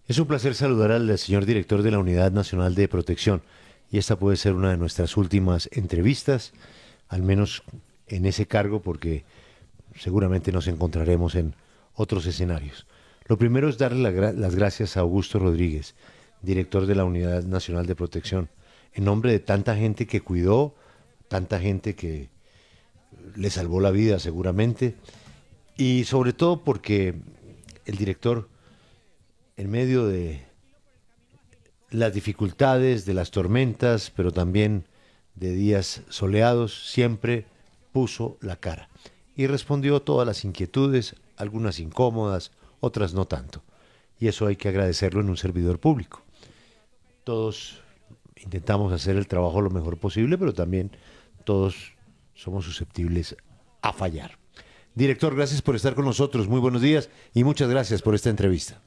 Es un placer saludar al señor director de la Unidad Nacional de Protección y esta puede ser una de nuestras últimas entrevistas, al menos en ese cargo, porque seguramente nos encontraremos en otros escenarios. Lo primero es darle las gracias a Augusto Rodríguez, director de la Unidad Nacional de Protección, en nombre de tanta gente que cuidó, tanta gente que le salvó la vida seguramente, y sobre todo porque el director, en medio de las dificultades, de las tormentas, pero también de días soleados, siempre puso la cara y respondió todas las inquietudes, algunas incómodas, otras no tanto. Y eso hay que agradecerlo en un servidor público. Todos intentamos hacer el trabajo lo mejor posible, pero también todos somos susceptibles a fallar. Director, gracias por estar con nosotros. Muy buenos días y muchas gracias por esta entrevista.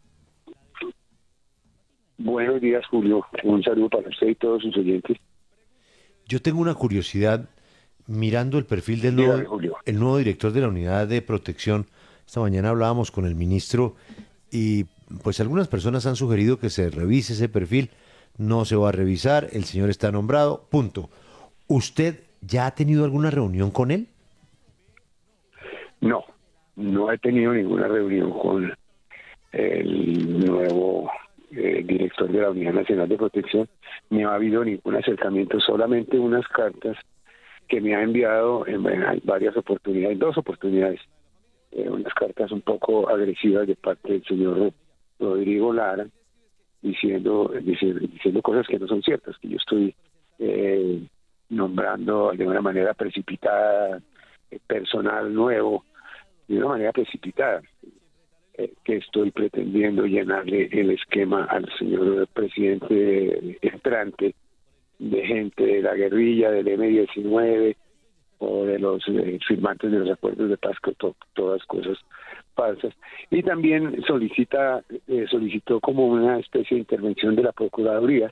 Buenos días, Julio. Un saludo para usted y todos sus oyentes. Yo tengo una curiosidad mirando el perfil del Dígame, Julio. el nuevo director de la Unidad de Protección. Esta mañana hablábamos con el ministro y pues algunas personas han sugerido que se revise ese perfil. No se va a revisar, el señor está nombrado, punto. ¿Usted ya ha tenido alguna reunión con él? No, no he tenido ninguna reunión con el nuevo director de la Unidad Nacional de Protección. No ha habido ningún acercamiento, solamente unas cartas que me ha enviado en varias oportunidades, dos oportunidades, unas cartas un poco agresivas de parte del señor Rodrigo Lara, diciendo cosas que no son ciertas, que yo estoy nombrando de una manera precipitada personal nuevo, de una manera precipitada, que estoy pretendiendo llenarle el esquema al señor presidente entrante de gente de la guerrilla, del M-19 o de los firmantes de los acuerdos de paz, todas cosas falsas. Y también solicitó como una especie de intervención de la Procuraduría,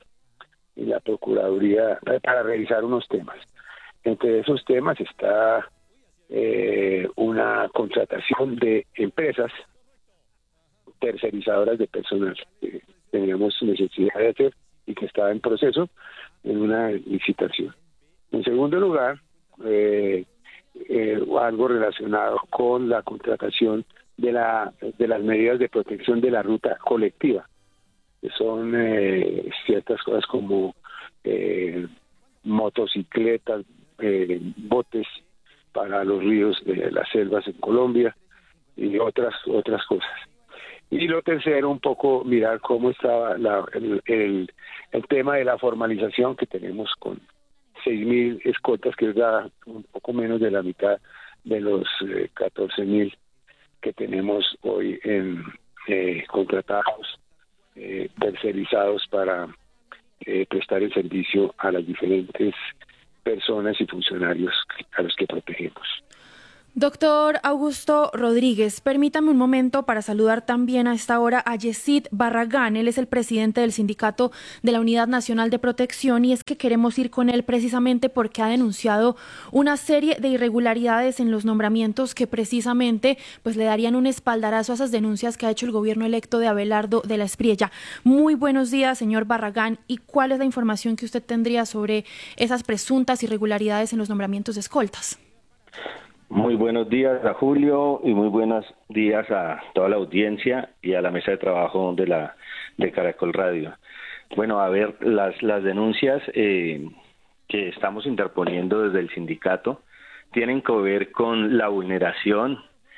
para revisar unos temas. Entre esos temas está una contratación de empresas tercerizadoras de personal que teníamos necesidad de hacer y que estaba en proceso en una licitación. En segundo lugar, algo relacionado con la contratación de las medidas de protección de la ruta colectiva, que son ciertas cosas como motocicletas, botes para los ríos de las selvas en Colombia y otras cosas. Y lo tercero, un poco mirar cómo estaba el tema de la formalización que tenemos con 6.000 escoltas, que es un poco menos de la mitad de los 14.000 que tenemos hoy contratados, tercerizados para prestar el servicio a las diferentes personas y funcionarios a los que protegemos. Doctor Augusto Rodríguez, permítame un momento para saludar también a esta hora a Yesid Barragán. Él es el presidente del sindicato de la Unidad Nacional de Protección y es que queremos ir con él precisamente porque ha denunciado una serie de irregularidades en los nombramientos que precisamente pues le darían un espaldarazo a esas denuncias que ha hecho el gobierno electo de Abelardo de la Espriella. Muy buenos días, señor Barragán. ¿Y cuál es la información que usted tendría sobre esas presuntas irregularidades en los nombramientos de escoltas? Muy buenos días a Julio y muy buenos días a toda la audiencia y a la mesa de trabajo de Caracol Radio. Bueno, a ver, las denuncias que estamos interponiendo desde el sindicato tienen que ver con la vulneración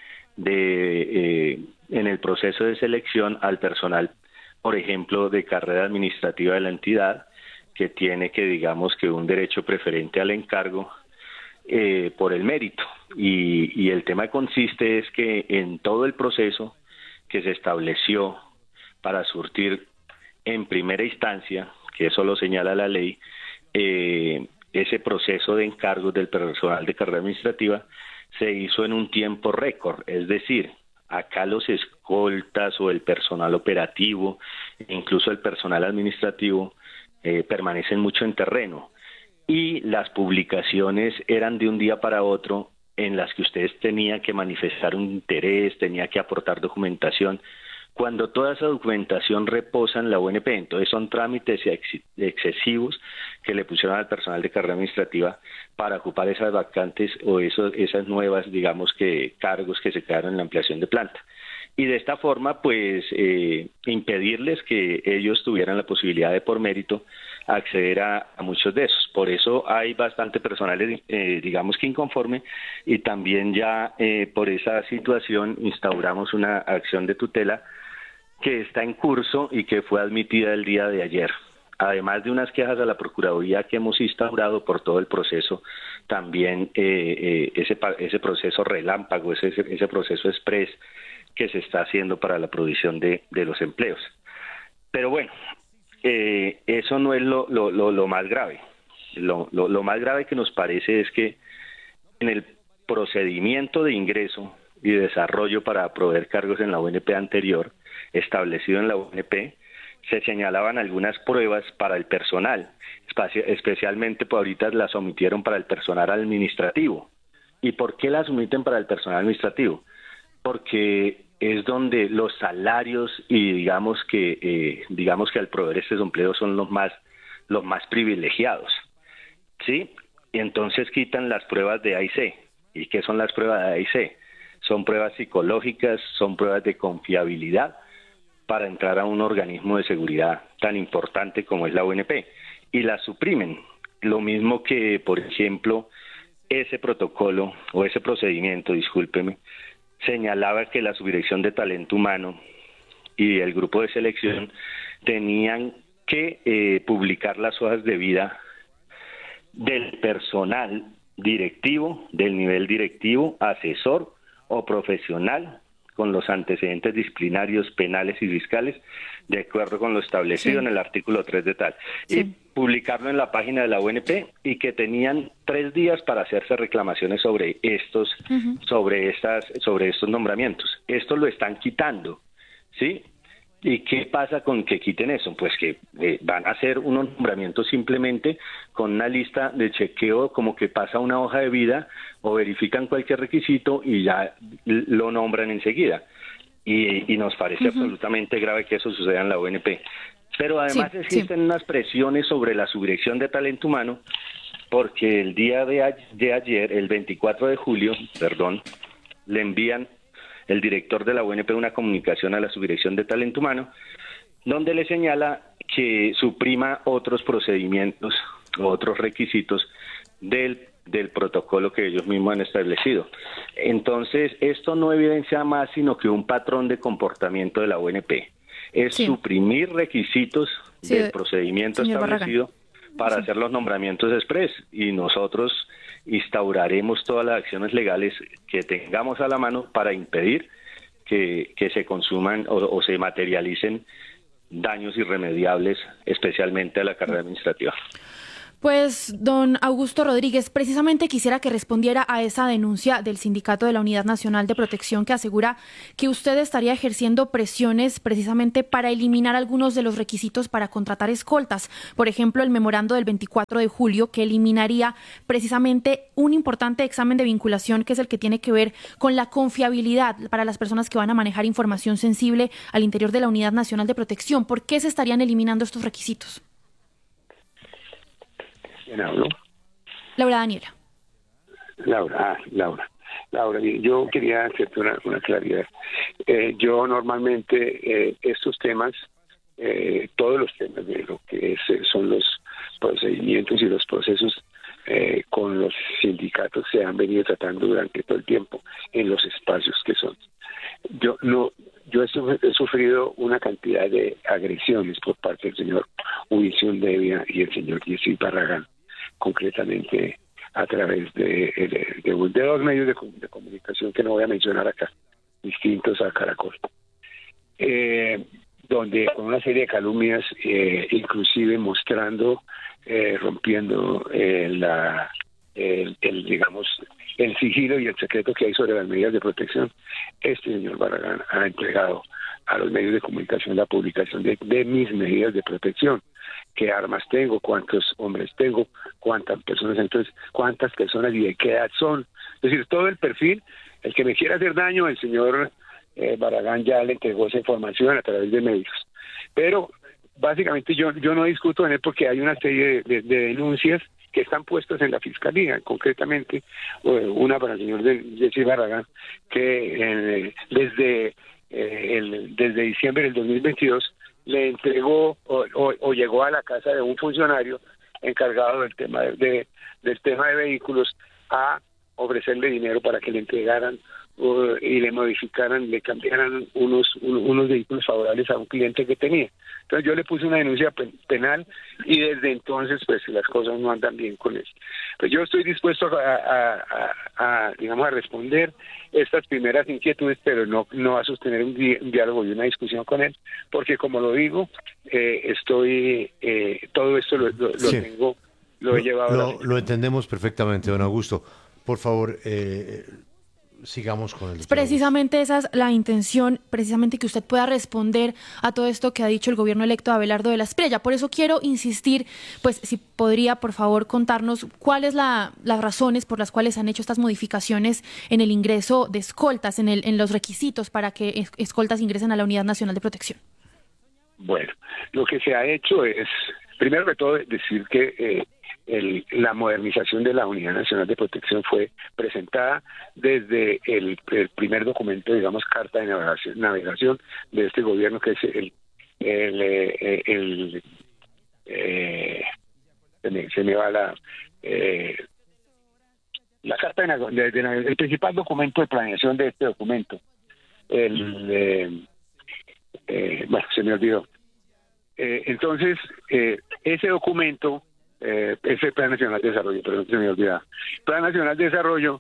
en el proceso de selección al personal, por ejemplo, de carrera administrativa de la entidad, que tiene digamos que un derecho preferente al encargo por el mérito. Y el tema consiste es que en todo el proceso que se estableció para surtir en primera instancia, que eso lo señala la ley, ese proceso de encargos del personal de carrera administrativa se hizo en un tiempo récord, es decir, acá los escoltas o el personal operativo, incluso el personal administrativo, permanecen mucho en terreno. Y las publicaciones eran de un día para otro, en las que ustedes tenían que manifestar un interés, tenían que aportar documentación, cuando toda esa documentación reposa en la UNP. Entonces son trámites excesivos que le pusieron al personal de carrera administrativa para ocupar esas vacantes o esas nuevas, digamos, que cargos que se quedaron en la ampliación de planta. Y de esta forma, pues, impedirles que ellos tuvieran la posibilidad de, por mérito, acceder a muchos de esos. Por eso hay bastante personal, digamos que inconforme, y también ya por esa situación instauramos una acción de tutela que está en curso y que fue admitida el día de ayer. Además de unas quejas a la Procuraduría que hemos instaurado por todo el proceso, también ese proceso relámpago, ese proceso express que se está haciendo para la provisión de los empleos. Pero bueno, eso no es lo más grave. Lo más grave que nos parece es que en el procedimiento de ingreso y desarrollo para proveer cargos en la UNP anterior, establecido en la UNP, se señalaban algunas pruebas para el personal, especialmente pues ahorita las omitieron para el personal administrativo. ¿Y por qué las omiten para el personal administrativo? Porque es donde los salarios y digamos que al proveer estos empleos son los más privilegiados, ¿sí? Y entonces quitan las pruebas de A&C. ¿Y qué son las pruebas de A&C? Son pruebas psicológicas, son pruebas de confiabilidad para entrar a un organismo de seguridad tan importante como es la UNP, y las suprimen. Lo mismo que, por ejemplo, ese protocolo o ese procedimiento, discúlpeme, señalaba que la Subdirección de Talento Humano y el grupo de selección tenían que publicar las hojas de vida del personal directivo, del nivel directivo, asesor o profesional, con los antecedentes disciplinarios, penales y fiscales, de acuerdo con lo establecido en el artículo 3 de tal. Sí. Y publicarlo en la página de la UNP, y que tenían 3 días para hacerse reclamaciones sobre estos, sobre estos nombramientos. Esto lo están quitando, ¿sí? ¿Y qué pasa con que quiten eso? Pues que van a hacer unos nombramientos simplemente con una lista de chequeo, como que pasa una hoja de vida o verifican cualquier requisito y ya lo nombran enseguida. Y nos parece absolutamente grave que eso suceda en la UNP. Pero además existen unas presiones sobre la Subdirección de Talento Humano, porque el día de ayer, el 24 de julio, le envían el director de la UNP una comunicación a la Subdirección de Talento Humano, donde le señala que suprima otros procedimientos o otros requisitos del protocolo que ellos mismos han establecido. Entonces, esto no evidencia más sino que un patrón de comportamiento de la UNP. Es suprimir requisitos del procedimiento establecido para hacer los nombramientos express, y nosotros instauraremos todas las acciones legales que tengamos a la mano para impedir que se consuman o se materialicen daños irremediables, especialmente a la carrera administrativa. Pues, don Augusto Rodríguez, precisamente quisiera que respondiera a esa denuncia del Sindicato de la Unidad Nacional de Protección, que asegura que usted estaría ejerciendo presiones precisamente para eliminar algunos de los requisitos para contratar escoltas. Por ejemplo, el memorando del 24 de julio, que eliminaría precisamente un importante examen de vinculación, que es el que tiene que ver con la confiabilidad para las personas que van a manejar información sensible al interior de la Unidad Nacional de Protección. ¿Por qué se estarían eliminando estos requisitos? ¿Quién habló? Laura Daniela. Laura, yo quería hacerte una claridad. Yo normalmente estos temas, todos los temas de lo que son los procedimientos y los procesos con los sindicatos se han venido tratando durante todo el tiempo en los espacios que son. Yo he sufrido una cantidad de agresiones por parte del señor Ubición Devia y el señor Yesid Barragán, concretamente a través de 2 medios de comunicación que no voy a mencionar acá, distintos a Caracol, donde con una serie de calumnias, inclusive mostrando, rompiendo digamos, el sigilo y el secreto que hay sobre las medidas de protección. Este señor Barragán ha entregado a los medios de comunicación la publicación de mis medidas de protección, qué armas tengo, cuántos hombres tengo, cuántas personas y de qué edad son. Es decir, todo el perfil. El que me quiera hacer daño, el señor Barragán ya le entregó esa información a través de medios. Pero básicamente yo no discuto en él porque hay una serie de denuncias que están puestas en la fiscalía, concretamente una para el señor Jesse Barragán, que desde diciembre del 2022 le entregó o llegó a la casa de un funcionario encargado del tema de vehículos a ofrecerle dinero para que le entregaran y le modificaran, le cambiaran unos vehículos favorables a un cliente que tenía. Entonces yo le puse una denuncia penal y desde entonces pues las cosas no andan bien con eso. Pues yo estoy dispuesto a responder estas primeras inquietudes, pero no a sostener un diálogo y una discusión con él, porque como lo digo, todo esto lo sí. tengo, lo he llevado. Lo entendemos perfectamente, don Augusto. Por favor, sigamos con el... Precisamente esa es la intención, precisamente que usted pueda responder a todo esto que ha dicho el gobierno electo de Abelardo de la Espriella. Por eso quiero insistir, pues si podría, por favor, contarnos cuáles las razones por las cuales han hecho estas modificaciones en el ingreso de escoltas, en los requisitos para que escoltas ingresen a la Unidad Nacional de Protección. Bueno, lo que se ha hecho es, primero que todo, decir que la modernización de la Unidad Nacional de Protección fue presentada desde el primer documento, digamos, carta de navegación de este gobierno, que es se me va la carta el principal documento de planeación de este documento. Bueno, se me olvidó. Entonces, ese documento, ese Plan Nacional de Desarrollo, perdón, se me olvidaba. Plan Nacional de Desarrollo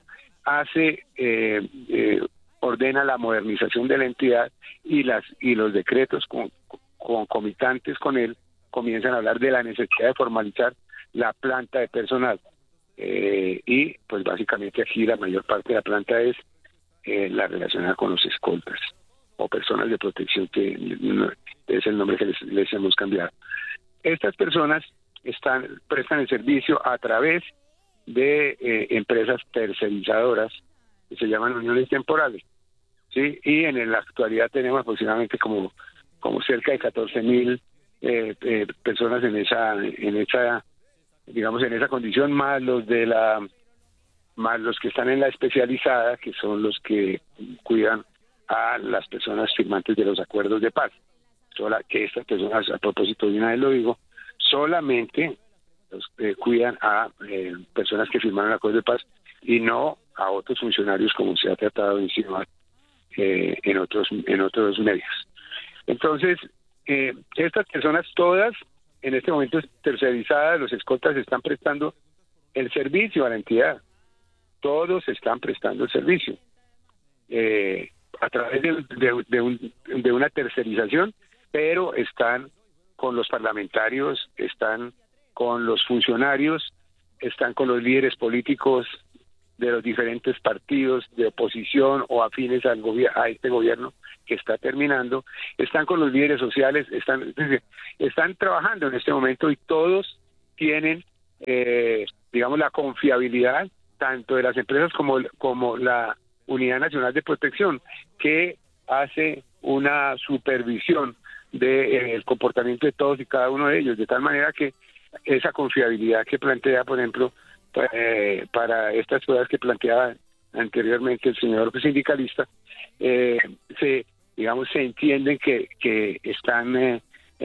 ordena la modernización de la entidad y los decretos concomitantes con él comienzan a hablar de la necesidad de formalizar la planta de personal. Y pues básicamente aquí la mayor parte de la planta es la relacionada con los escoltas o personas de protección, que es el nombre que les hemos cambiado. Estas personas prestan el servicio a través de empresas tercerizadoras que se llaman uniones temporales, ¿sí? Y en la actualidad tenemos aproximadamente como cerca de 14.000 personas en esa condición, más los que están en la especializada, que son los que cuidan a las personas firmantes de los acuerdos de paz. Que estas personas, a propósito de una vez lo digo, solamente cuidan a personas que firmaron el acuerdo de paz y no a otros funcionarios, como se ha tratado de insinuar en otros medios. Entonces, estas personas todas, en este momento tercerizadas, los escoltas están prestando el servicio a la entidad. Todos están prestando el servicio a través de una tercerización, pero están con los parlamentarios, están con los funcionarios, están con los líderes políticos de los diferentes partidos de oposición o afines a este gobierno que está terminando, están con los líderes sociales, están trabajando en este momento y todos tienen, la confiabilidad tanto de las empresas como la Unidad Nacional de Protección, que hace una supervisión del comportamiento de todos y cada uno de ellos, de tal manera que esa confiabilidad que plantea, por ejemplo, para estas pruebas que planteaba anteriormente el señor sindicalista, se entienden que están,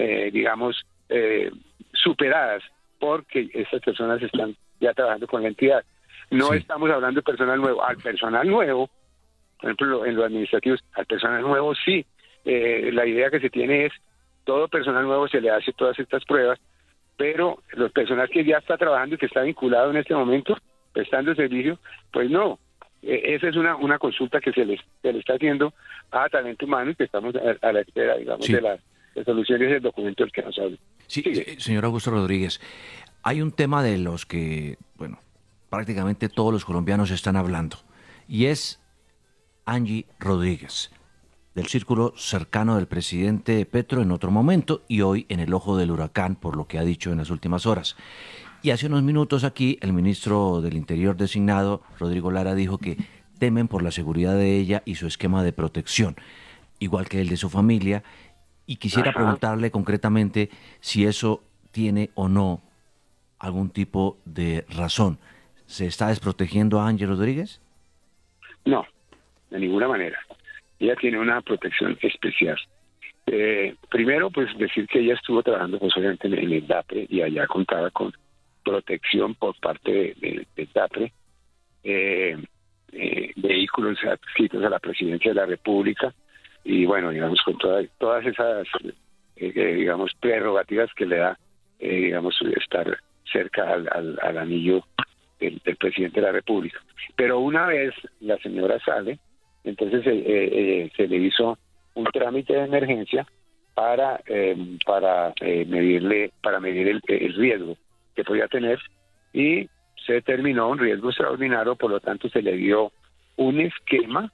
superadas, porque estas personas están ya trabajando con la entidad. No estamos hablando de personal nuevo. Al personal nuevo, por ejemplo, en los administrativos, al personal nuevo sí. La idea que se tiene es, todo personal nuevo se le hace todas estas pruebas, pero los personal que ya está trabajando y que está vinculado en este momento, prestando servicio, pues no. Esa es una consulta que se le está haciendo a talento humano y que estamos a la espera, de las resoluciones del documento del que nos habla. Sí, señor Augusto Rodríguez, hay un tema de los que, prácticamente todos los colombianos están hablando, y es Angie Rodríguez, del círculo cercano del presidente Petro en otro momento y hoy en el ojo del huracán por lo que ha dicho en las últimas horas. Y hace unos minutos aquí el ministro del Interior designado, Rodrigo Lara, dijo que temen por la seguridad de ella y su esquema de protección, igual que el de su familia. Y quisiera preguntarle concretamente si eso tiene o no algún tipo de razón. ¿Se está desprotegiendo a Angie Rodríguez? No, de ninguna manera. Ella tiene una protección especial. Primero, pues decir que ella estuvo trabajando pues, obviamente en el DAPRE y allá contaba con protección por parte del DAPRE, vehículos adscritos a la Presidencia de la República y bueno, digamos, con todas esas, digamos, prerrogativas que le da, digamos, estar cerca al anillo del presidente de la República. Pero una vez la señora sale, entonces se le hizo un trámite de emergencia para medir el riesgo que podía tener y se determinó un riesgo extraordinario, por lo tanto se le dio un esquema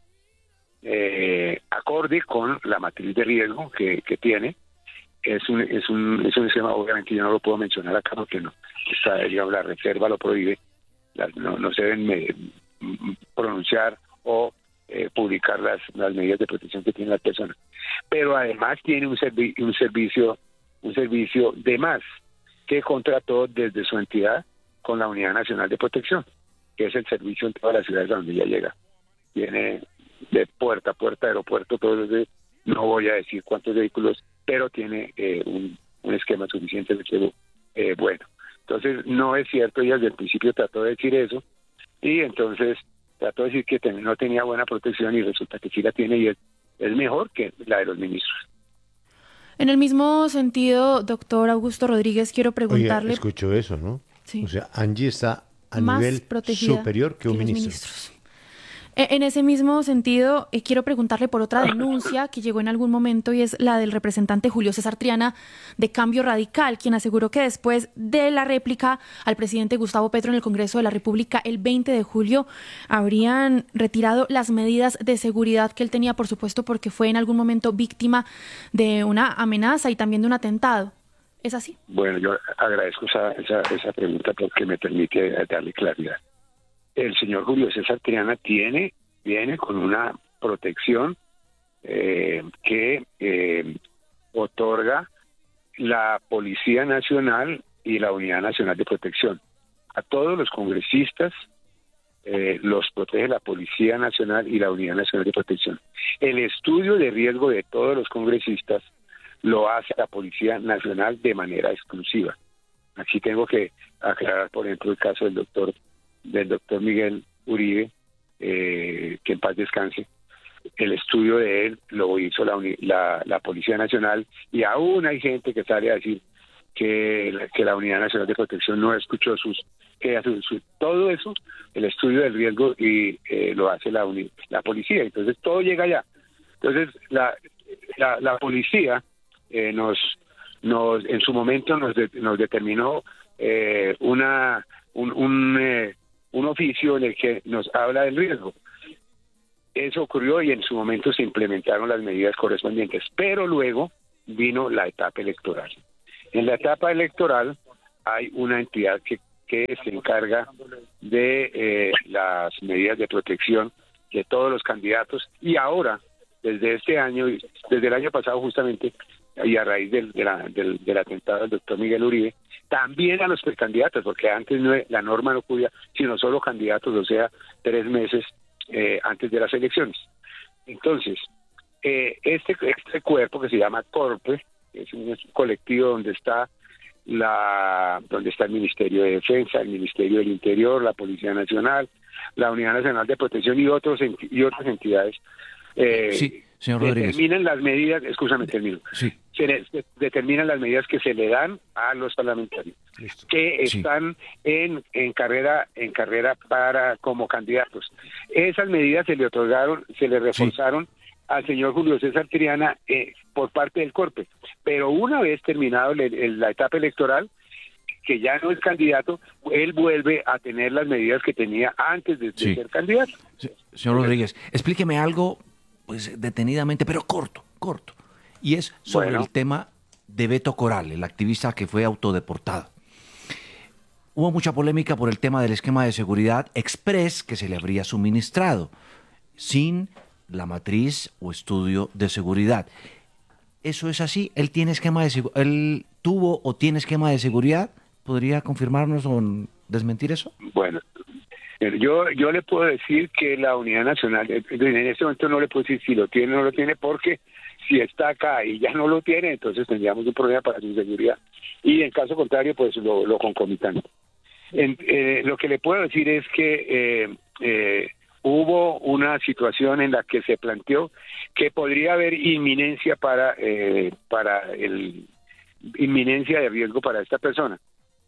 acorde con la matriz de riesgo que tiene. Es un esquema, obviamente yo no lo puedo mencionar acá porque no, digamos, la reserva lo prohíbe, no se deben pronunciar o publicar las medidas de protección que tiene la persona. Pero además tiene un servicio de más que contrató desde su entidad con la Unidad Nacional de Protección, que es el servicio en todas las ciudades a donde ella llega. Tiene de puerta a puerta, aeropuerto, no voy a decir cuántos vehículos, pero tiene un esquema suficiente de seguro bueno. Entonces, no es cierto, ella desde el principio trató de decir eso, y entonces trató de decir que no tenía buena protección, y resulta que sí la tiene, y es mejor que la de los ministros. En el mismo sentido, doctor Augusto Rodríguez, quiero preguntarle... Oye, escucho eso, ¿no? Sí. O sea, Angie está a más nivel superior que un ministro. En ese mismo sentido, quiero preguntarle por otra denuncia que llegó en algún momento y es la del representante Julio César Triana de Cambio Radical, quien aseguró que después de la réplica al presidente Gustavo Petro en el Congreso de la República el 20 de julio habrían retirado las medidas de seguridad que él tenía, por supuesto, porque fue en algún momento víctima de una amenaza y también de un atentado. ¿Es así? Bueno, yo agradezco esa pregunta porque me permite darle claridad. El señor Julio César Triana viene con una protección que otorga la Policía Nacional y la Unidad Nacional de Protección. A todos los congresistas los protege la Policía Nacional y la Unidad Nacional de Protección. El estudio de riesgo de todos los congresistas lo hace la Policía Nacional de manera exclusiva. Aquí tengo que aclarar, por ejemplo, el caso del doctor Miguel Uribe, que en paz descanse. El estudio de él lo hizo la Policía Nacional, y aún hay gente que sale a decir que la Unidad Nacional de Protección no escuchó todo eso, el estudio del riesgo, y lo hace la policía. Entonces todo llega allá. Entonces la policía en su momento nos determinó un oficio en el que nos habla del riesgo. Eso ocurrió y en su momento se implementaron las medidas correspondientes, pero luego vino la etapa electoral. En la etapa electoral hay una entidad que se encarga de las medidas de protección de todos los candidatos, y ahora, desde este año, desde el año pasado justamente, y a raíz del atentado del doctor Miguel Uribe, también a los precandidatos, porque antes la norma no podía, sino solo candidatos, o sea, 3 meses antes de las elecciones. Entonces, este cuerpo que se llama CORPE, es un colectivo donde está el Ministerio de Defensa, el Ministerio del Interior, la Policía Nacional, la Unidad Nacional de Protección y otras entidades. Sí, señor Rodríguez. Determinan las medidas, termino. Sí. Se determinan las medidas que se le dan a los parlamentarios. Listo. Que están en carrera como candidatos. Esas medidas se le otorgaron, se le reforzaron al señor Julio César Triana por parte del CORPE. Pero una vez terminado la etapa electoral, que ya no es candidato, él vuelve a tener las medidas que tenía antes de ser candidato. Sí. Señor Rodríguez, explíqueme algo, pues detenidamente, pero corto. Y es sobre el tema de Beto Coral, el activista que fue autodeportado. hubo mucha polémica por el tema del esquema de seguridad express que se le habría suministrado, sin la matriz o estudio de seguridad. ¿Eso es así? ¿Él tiene esquema de él tuvo o tiene esquema de seguridad? ¿Podría confirmarnos o desmentir eso? Bueno, yo le puedo decir que la Unidad Nacional, en este momento no le puedo decir si lo tiene o no lo tiene, porque si está acá y ya no lo tiene, entonces tendríamos un problema para su seguridad. Y en caso contrario, pues lo concomitan. Lo que le puedo decir es que hubo una situación en la que se planteó que podría haber inminencia inminencia de riesgo para esta persona.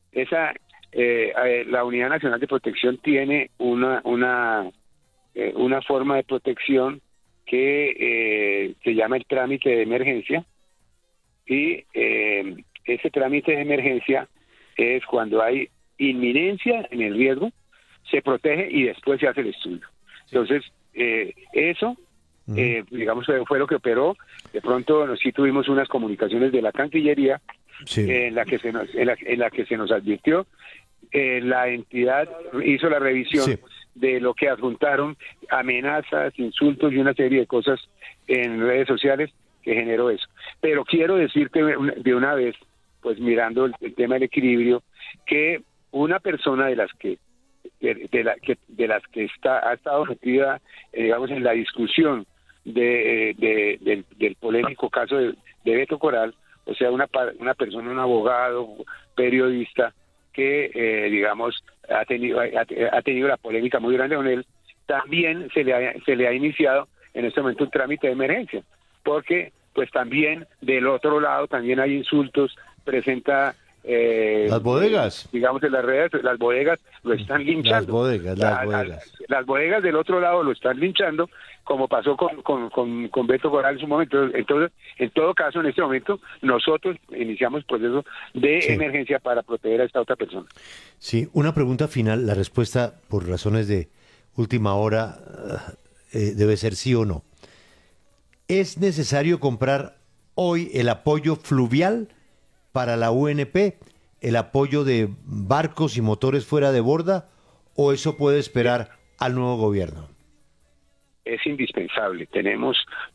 La Unidad Nacional de Protección tiene una forma de protección que se llama el trámite de emergencia, y ese trámite de emergencia es cuando hay inminencia en el riesgo, se protege y después se hace el estudio. Entonces, eso, digamos, fue lo que operó. De pronto sí tuvimos unas comunicaciones de la Cancillería, sí, en la que se nos advirtió. La entidad hizo la revisión, sí, de lo que adjuntaron, amenazas, insultos y una serie de cosas en redes sociales que generó eso. Pero quiero decirte de una vez, pues mirando el tema del equilibrio, que una persona de las que ha estado metida, digamos, en la discusión del polémico caso de Beto Coral, o sea, una persona, un abogado, periodista, que digamos ha tenido la polémica muy grande con él, también se le ha iniciado en este momento un trámite de emergencia, porque pues también del otro lado también hay insultos, presenta las bodegas, digamos, en las redes, las bodegas lo están linchando. Las bodegas del otro lado lo están linchando, como pasó con Beto Coral en su momento. Entonces, en todo caso, en este momento, nosotros iniciamos proceso de emergencia para proteger a esta otra persona. Sí, una pregunta final. La respuesta, por razones de última hora, debe ser sí o no. ¿Es necesario comprar hoy el apoyo fluvial para la UNP, el apoyo de barcos y motores fuera de borda, o eso puede esperar al nuevo gobierno? Es indispensable. Tenemos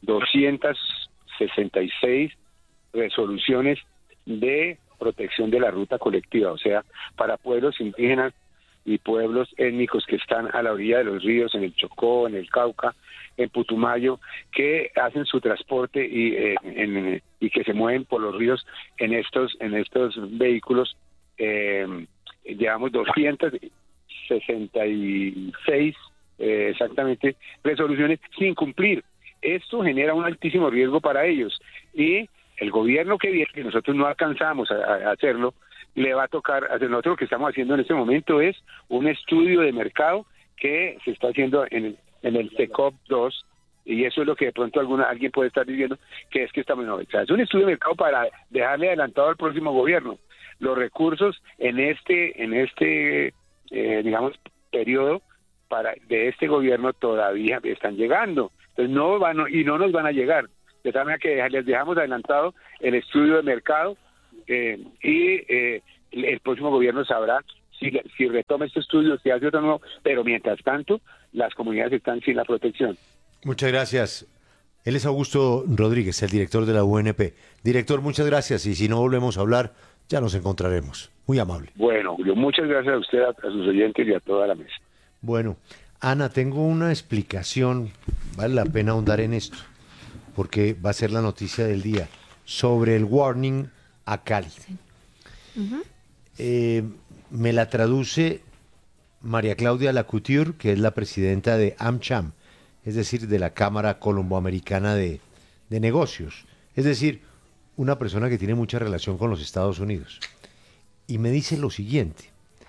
266 resoluciones de protección de la ruta colectiva, o sea, para pueblos indígenas y pueblos étnicos que están a la orilla de los ríos, en el Chocó, en el Cauca, en Putumayo, que hacen su transporte y que se mueven por los ríos en estos vehículos. Llevamos 266 exactamente resoluciones sin cumplir. Esto genera un altísimo riesgo para ellos, y el gobierno que viene, que nosotros no alcanzamos a hacerlo, le va a tocar hacer. Nosotros lo que estamos haciendo en este momento es un estudio de mercado que se está haciendo en el CECOP 2, y eso es lo que de pronto alguien puede estar diciendo, que es que estamos o sea, es un estudio de mercado para dejarle adelantado al próximo gobierno. Los recursos en este digamos, periodo de este gobierno todavía están llegando, entonces no nos van a llegar, de tal manera que les dejamos adelantado el estudio de mercado, y el próximo gobierno sabrá si retoma este estudio, si hace otro nuevo, pero mientras tanto las comunidades están sin la protección. Muchas gracias. Él es Augusto Rodríguez, el director de la UNP. Director, muchas gracias, y si no volvemos a hablar, ya nos encontraremos. Muy amable. Bueno, Julio, muchas gracias a usted, a sus oyentes y a toda la mesa. Bueno, Ana, tengo una explicación, vale la pena ahondar en esto, porque va a ser la noticia del día, sobre el warning a Cali. Sí. Me la traduce María Claudia Lacouture, que es la presidenta de AmCham, es decir, de la Cámara Colomboamericana de Negocios, es decir, una persona que tiene mucha relación con los Estados Unidos. Y me dice lo siguiente: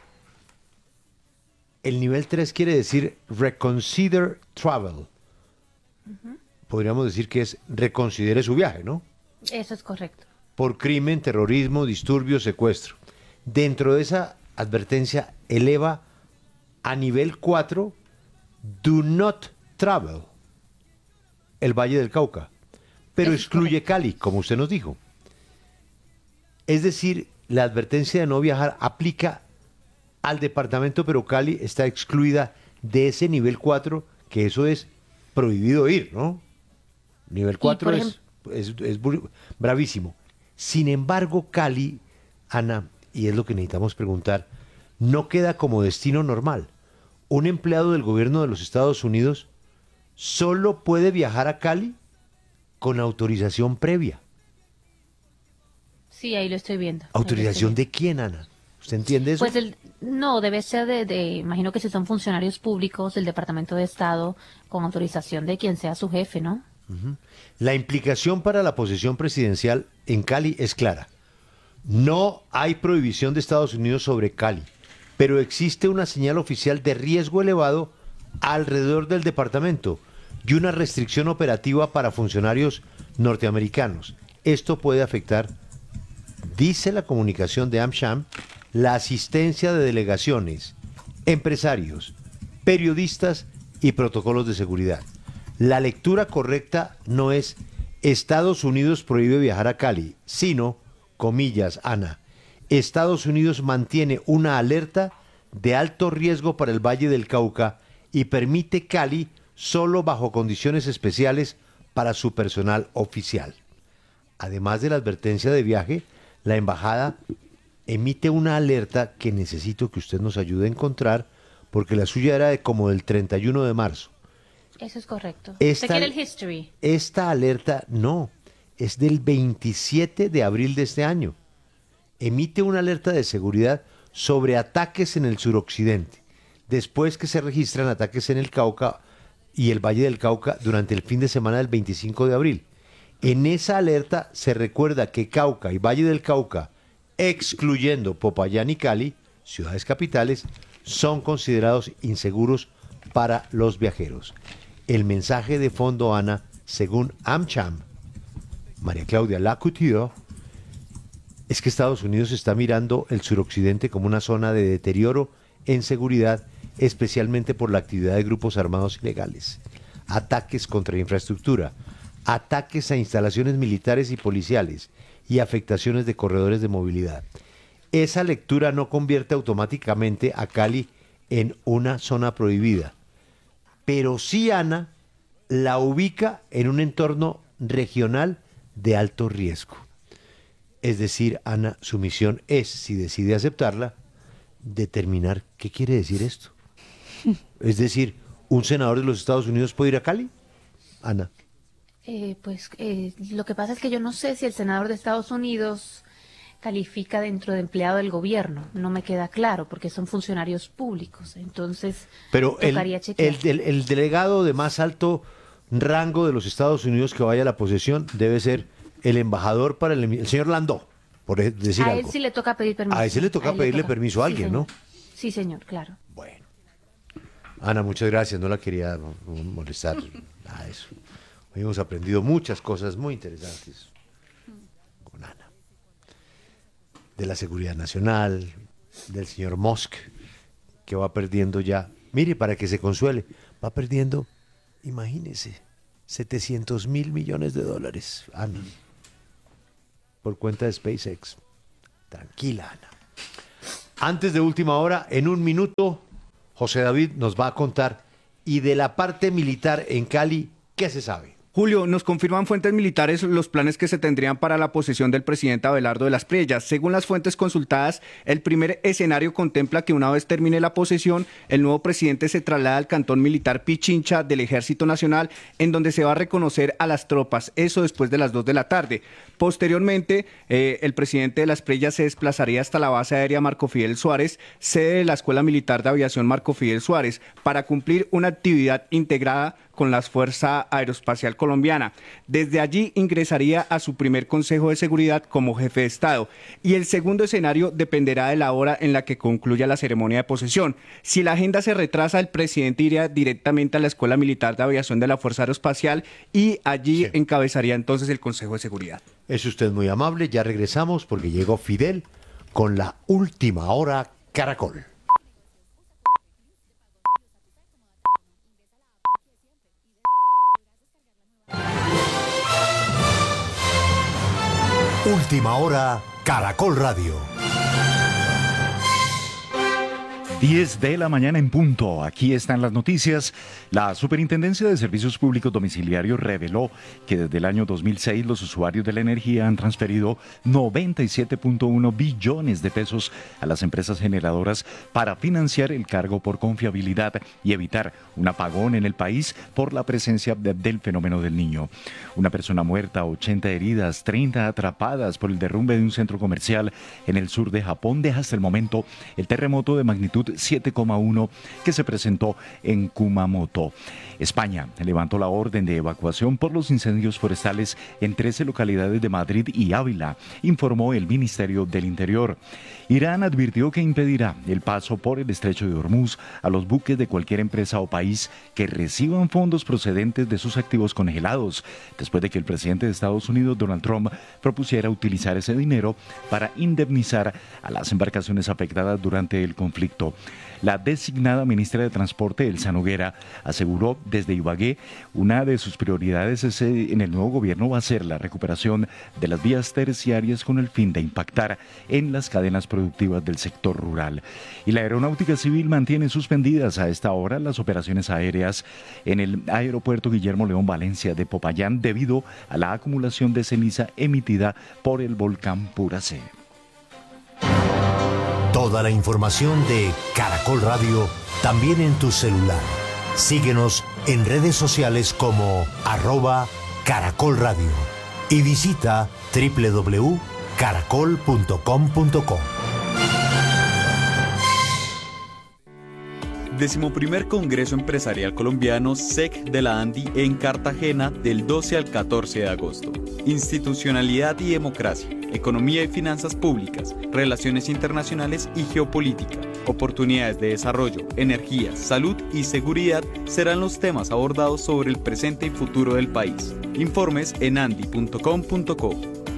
el nivel 3 quiere decir reconsider travel. Podríamos decir que es reconsidere su viaje, ¿no? Eso es correcto. Por crimen, terrorismo, disturbio, secuestro. Dentro de esa advertencia eleva a nivel 4 do not travel el Valle del Cauca, pero eso excluye Cali, como usted nos dijo. Es decir, la advertencia de no viajar aplica al departamento, pero Cali está excluida de ese nivel 4, que eso es prohibido ir, ¿no? Nivel 4 es bravísimo. Sin embargo, Cali, Ana, y es lo que necesitamos preguntar, no queda como destino normal. Un empleado del gobierno de los Estados Unidos solo puede viajar a Cali con autorización previa. Sí, ahí lo estoy viendo. ¿Autorización de quién, Ana? ¿Usted entiende eso? Pues no, debe ser imagino que si son funcionarios públicos del Departamento de Estado, con autorización de quien sea su jefe, ¿no? Uh-huh. La implicación para la posesión presidencial en Cali es clara. No hay prohibición de Estados Unidos sobre Cali, pero existe una señal oficial de riesgo elevado alrededor del departamento y una restricción operativa para funcionarios norteamericanos. Esto puede afectar, dice la comunicación de AmCham, la asistencia de delegaciones, empresarios, periodistas y protocolos de seguridad. La lectura correcta no es Estados Unidos prohíbe viajar a Cali, sino, comillas, Ana, Estados Unidos mantiene una alerta de alto riesgo para el Valle del Cauca y permite Cali solo bajo condiciones especiales para su personal oficial. Además de la advertencia de viaje, la embajada emite una alerta que necesito que usted nos ayude a encontrar, porque la suya era como del 31 de marzo. Eso es correcto. ¿Usted quiere el history? Esta alerta, no, es del 27 de abril de este año. Emite una alerta de seguridad sobre ataques en el suroccidente, después que se registran ataques en el Cauca y el Valle del Cauca durante el fin de semana del 25 de abril. En esa alerta se recuerda que Cauca y Valle del Cauca, excluyendo Popayán y Cali, ciudades capitales, son considerados inseguros para los viajeros. El mensaje de fondo, Ana, según AmCham, María Claudia Lacouture, es que Estados Unidos está mirando el suroccidente como una zona de deterioro en seguridad, especialmente por la actividad de grupos armados ilegales, ataques contra infraestructura, ataques a instalaciones militares y policiales y afectaciones de corredores de movilidad. Esa lectura no convierte automáticamente a Cali en una zona prohibida, pero sí, Ana, la ubica en un entorno regional de alto riesgo. Es decir, Ana, su misión es, si decide aceptarla, determinar qué quiere decir esto. Es decir, ¿un senador de los Estados Unidos puede ir a Cali? Ana. Lo que pasa es que yo no sé si el senador de Estados Unidos califica dentro de empleado del gobierno. No me queda claro, porque son funcionarios públicos. Entonces, pero tocaría chequear. El delegado de más alto rango de los Estados Unidos que vaya a la posesión debe ser el embajador para el señor Landó, por decir algo. A él sí le toca pedir permiso. A él sí le toca pedirle permiso a alguien, señor. ¿no? Sí, señor, claro. Bueno. Ana, muchas gracias. No la quería molestar. Nada de eso. Hoy hemos aprendido muchas cosas muy interesantes con Ana. De la seguridad nacional, del señor Musk, que va perdiendo ya. Mire, para que se consuele, va perdiendo, imagínese, $700 mil millones, Ana, por cuenta de SpaceX. Tranquila, Ana. Antes de última hora, en un minuto, José David nos va a contar, y de la parte militar en Cali, ¿qué se sabe? Julio, nos confirman fuentes militares los planes que se tendrían para la posesión del presidente Abelardo de las Priellas. Según las fuentes consultadas, el primer escenario contempla que una vez termine la posesión, el nuevo presidente se traslada al cantón militar Pichincha del Ejército Nacional, en donde se va a reconocer a las tropas, eso después de las 2 de la tarde. Posteriormente, el presidente de las Priellas se desplazaría hasta la base aérea Marco Fidel Suárez, sede de la Escuela Militar de Aviación Marco Fidel Suárez, para cumplir una actividad integrada con la Fuerza Aeroespacial Colombiana. Desde allí ingresaría a su primer Consejo de Seguridad como jefe de Estado. Y el segundo escenario dependerá de la hora en la que concluya la ceremonia de posesión. Si la agenda se retrasa, el presidente iría directamente a la Escuela Militar de Aviación de la Fuerza Aeroespacial y allí encabezaría entonces el Consejo de Seguridad. Es usted muy amable, ya regresamos porque llegó Fidel con la última hora Caracol. Última hora, Caracol Radio. 10 de la mañana en punto. Aquí están las noticias. La Superintendencia de Servicios Públicos Domiciliarios reveló que desde el año 2006 los usuarios de la energía han transferido 97.1 billones de pesos a las empresas generadoras para financiar el cargo por confiabilidad y evitar un apagón en el país por la presencia del fenómeno del Niño. Una persona muerta, 80 heridas, 30 atrapadas por el derrumbe de un centro comercial en el sur de Japón deja hasta el momento el terremoto de magnitud 7,1 que se presentó en Kumamoto. España levantó la orden de evacuación por los incendios forestales en 13 localidades de Madrid y Ávila, informó el Ministerio del Interior. Irán advirtió que impedirá el paso por el estrecho de Hormuz a los buques de cualquier empresa o país que reciban fondos procedentes de sus activos congelados, después de que el presidente de Estados Unidos, Donald Trump, propusiera utilizar ese dinero para indemnizar a las embarcaciones afectadas durante el conflicto. La designada ministra de Transporte, Elsa Noguera, aseguró desde Ibagué una de sus prioridades en el nuevo gobierno va a ser la recuperación de las vías terciarias con el fin de impactar en las cadenas productivas del sector rural. Y la Aeronáutica Civil mantiene suspendidas a esta hora las operaciones aéreas en el aeropuerto Guillermo León Valencia de Popayán debido a la acumulación de ceniza emitida por el volcán Puracé. Toda la información de Caracol Radio también en tu celular. Síguenos en redes sociales como @Caracol Radio y visita www.caracol.com.co. 11º Congreso Empresarial Colombiano SEC de la ANDI en Cartagena del 12 al 14 de agosto. Institucionalidad y democracia, economía y finanzas públicas, relaciones internacionales y geopolítica, oportunidades de desarrollo, energía, salud y seguridad serán los temas abordados sobre el presente y futuro del país. Informes en andi.com.co.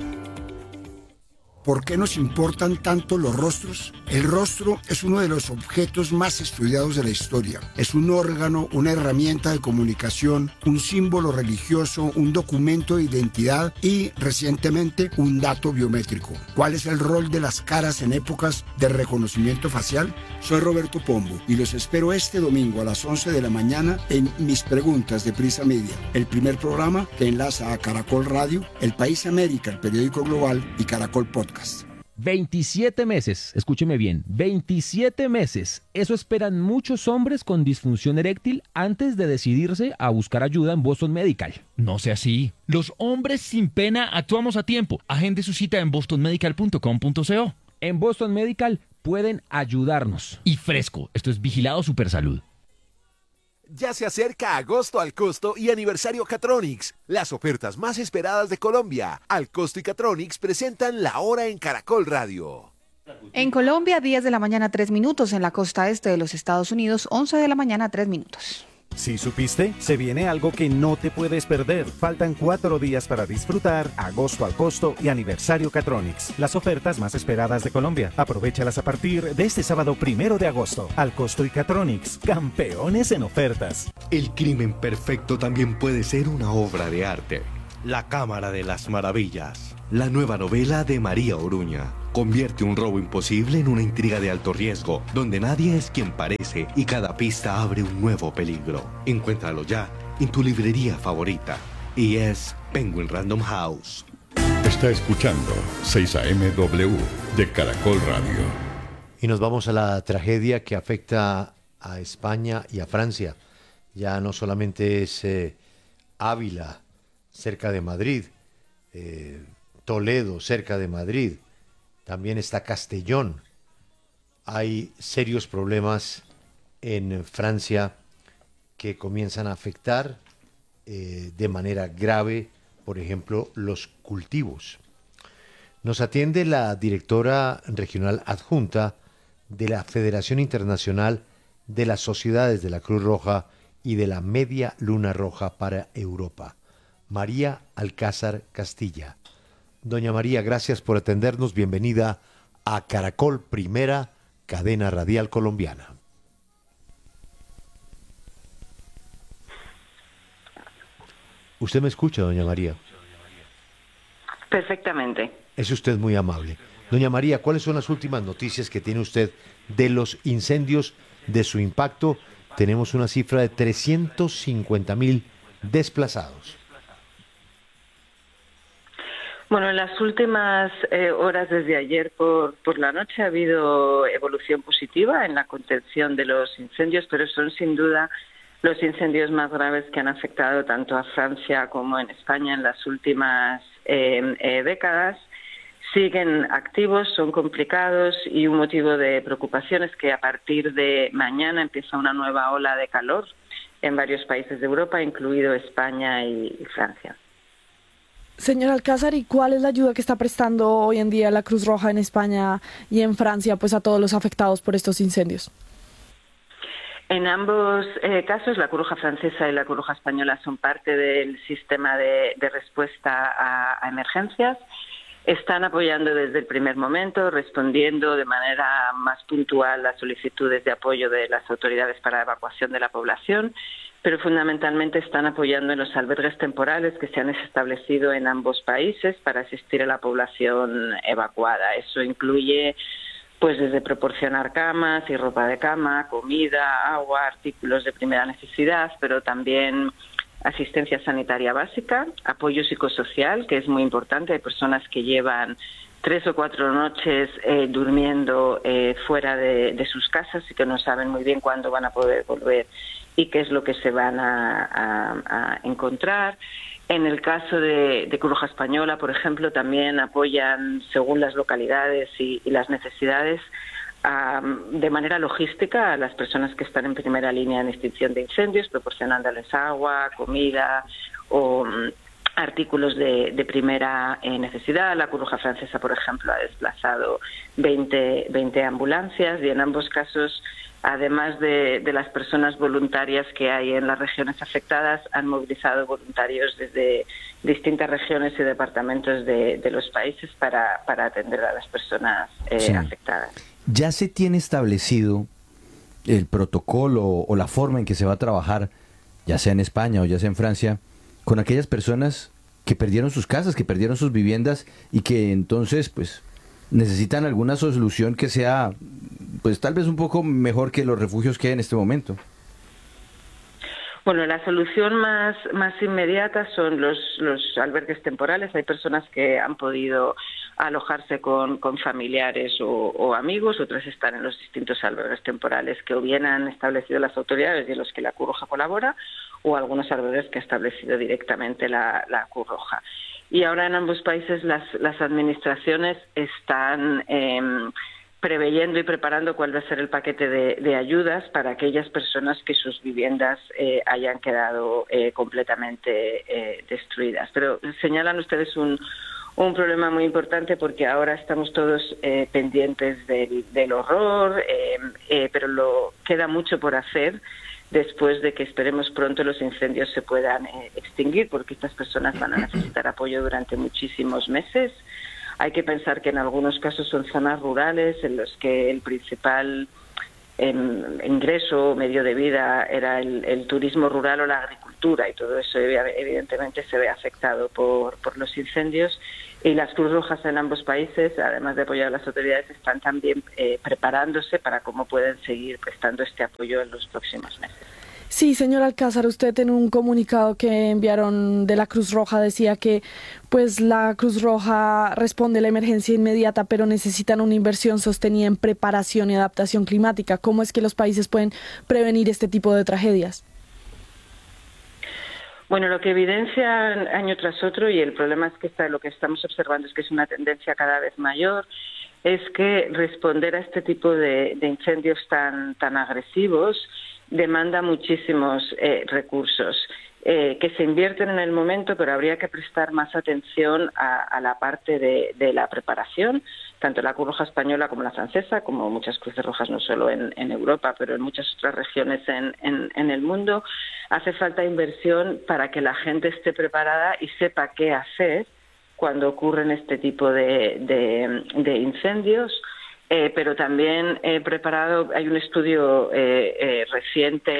¿Por qué nos importan tanto los rostros? El rostro es uno de los objetos más estudiados de la historia. Es un órgano, una herramienta de comunicación, un símbolo religioso, un documento de identidad y, recientemente, un dato biométrico. ¿Cuál es el rol de las caras en épocas de reconocimiento facial? Soy Roberto Pombo y los espero este domingo a las 11 de la mañana en Mis Preguntas de Prisa Media, el primer programa que enlaza a Caracol Radio, El País América, el periódico global y Caracol Podcast. 27 meses, escúcheme bien, 27 meses. Eso esperan muchos hombres con disfunción eréctil antes de decidirse a buscar ayuda en Boston Medical. No sea así. Los hombres sin pena actuamos a tiempo. Agende su cita en bostonmedical.com.co. En Boston Medical pueden ayudarnos. Y fresco, esto es Vigilado Supersalud. Ya se acerca agosto al costo y aniversario Catronics, las ofertas más esperadas de Colombia. Al costo y Catronics presentan la hora en Caracol Radio. En Colombia, 10 de la mañana 3 minutos. En la costa este de los Estados Unidos, 11 de la mañana 3 minutos. ¿Sí supiste? Se viene algo que no te puedes perder. Faltan 4 días para disfrutar agosto al costo y aniversario Catronics, las ofertas más esperadas de Colombia. Aprovéchalas a partir de este sábado 1 de agosto. Al costo y Catronics, campeones en ofertas. El crimen perfecto también puede ser una obra de arte. La Cámara de las Maravillas, la nueva novela de María Oruña. Convierte un robo imposible en una intriga de alto riesgo, donde nadie es quien parece y cada pista abre un nuevo peligro. Encuéntralo ya en tu librería favorita. Y es Penguin Random House. Está escuchando 6am de Caracol Radio. Y nos vamos a la tragedia que afecta a España y a Francia. Ya no solamente es Ávila, cerca de Madrid, Toledo, cerca de Madrid, también está Castellón. Hay serios problemas en Francia que comienzan a afectar de manera grave, por ejemplo, los cultivos. Nos atiende la directora regional adjunta de la Federación Internacional de las Sociedades de la Cruz Roja y de la Media Luna Roja para Europa, María Alcázar Castilla. Doña María, gracias por atendernos. Bienvenida a Caracol, primera cadena radial colombiana. ¿Usted me escucha, doña María? Perfectamente. Es usted muy amable. Doña María, ¿cuáles son las últimas noticias que tiene usted de los incendios, de su impacto? Tenemos una cifra de 350.000 desplazados. Bueno, en las últimas horas desde ayer por la noche ha habido evolución positiva en la contención de los incendios, pero son sin duda los incendios más graves que han afectado tanto a Francia como en España en las últimas décadas. Siguen activos, son complicados y un motivo de preocupación es que a partir de mañana empieza una nueva ola de calor en varios países de Europa, incluido España y Francia. Señor Alcázar, ¿y cuál es la ayuda que está prestando hoy en día la Cruz Roja en España y en Francia pues a todos los afectados por estos incendios? En ambos casos, la Cruz Roja francesa y la Cruz Roja española son parte del sistema de respuesta a emergencias. Están apoyando desde el primer momento, respondiendo de manera más puntual a solicitudes de apoyo de las autoridades para la evacuación de la población, pero fundamentalmente están apoyando en los albergues temporales que se han establecido en ambos países para asistir a la población evacuada. Eso incluye pues desde proporcionar camas y ropa de cama, comida, agua, artículos de primera necesidad, pero también asistencia sanitaria básica, apoyo psicosocial, que es muy importante. Hay personas que llevan 3 o 4 noches durmiendo fuera de sus casas y que no saben muy bien cuándo van a poder volver y qué es lo que se van a encontrar. En el caso de Cruz Roja Española, por ejemplo, también apoyan según las localidades y las necesidades de manera logística a las personas que están en primera línea en extinción de incendios, proporcionándoles agua, comida o artículos de primera necesidad. La Cruz Roja francesa, por ejemplo, ha desplazado 20 ambulancias y en ambos casos, además de las personas voluntarias que hay en las regiones afectadas, han movilizado voluntarios desde distintas regiones y departamentos de los países para atender a las personas afectadas. ¿Ya se tiene establecido el protocolo o la forma en que se va a trabajar, ya sea en España o ya sea en Francia, con aquellas personas que perdieron sus casas, que perdieron sus viviendas y que entonces pues necesitan alguna solución que sea pues tal vez un poco mejor que los refugios que hay en este momento? Bueno, la solución más inmediata son los albergues temporales. Hay personas que han podido alojarse con familiares o amigos, otras están en los distintos albergues temporales que o bien han establecido las autoridades y en los que la Cruz Roja colabora, o algunos albergues que ha establecido directamente la Cruz Roja. Y ahora en ambos países las administraciones están preveyendo y preparando cuál va a ser el paquete de ayudas para aquellas personas que sus viviendas hayan quedado completamente destruidas. Pero señalan ustedes un problema muy importante porque ahora estamos todos pendientes del horror, pero queda mucho por hacer después de que esperemos pronto los incendios se puedan extinguir, porque estas personas van a necesitar apoyo durante muchísimos meses. Hay que pensar que en algunos casos son zonas rurales en los que el principal ingreso o medio de vida era el turismo rural o la agricultura, y todo eso evidentemente se ve afectado por los incendios. Y las Cruz Rojas en ambos países, además de apoyar a las autoridades, están también preparándose para cómo pueden seguir prestando este apoyo en los próximos meses. Sí, señor Alcázar, usted en un comunicado que enviaron de la Cruz Roja decía que pues la Cruz Roja responde a la emergencia inmediata, pero necesitan una inversión sostenida en preparación y adaptación climática. ¿Cómo es que los países pueden prevenir este tipo de tragedias? Bueno, lo que evidencia año tras otro, y el problema es que lo que estamos observando es que es una tendencia cada vez mayor, es que responder a este tipo de incendios tan agresivos demanda muchísimos recursos que se invierten en el momento, pero habría que prestar más atención a la parte de la preparación. Tanto la Cruz Roja española como la francesa, como muchas Cruces Rojas no solo en Europa, pero en muchas otras regiones en el mundo, hace falta inversión para que la gente esté preparada y sepa qué hacer cuando ocurren este tipo de incendios. Pero también preparado, hay un estudio reciente